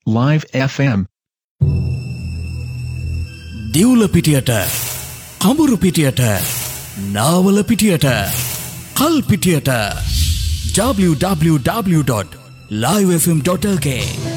Live FM. දිවුල පිටියට කඹුරු පිටියට Nawala පිටියට කල් පිටියට www.livefm.lk